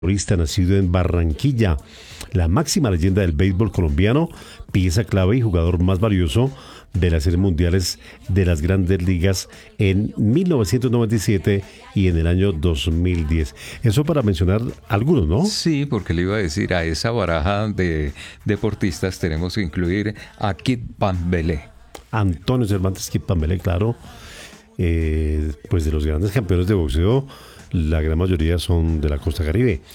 futbolista nacido en Barranquilla, la máxima leyenda del béisbol colombiano, pieza clave y jugador más valioso de las series mundiales de las grandes ligas en 1997 y en el año 2010. Eso para mencionar algunos, ¿no? Sí, porque le iba a decir, a esa baraja de deportistas tenemos que incluir a Kid Pambelé. Antonio Cervantes Kid Pambelé, claro. Pues de los grandes campeones de boxeo, la gran mayoría son de la costa Caribe.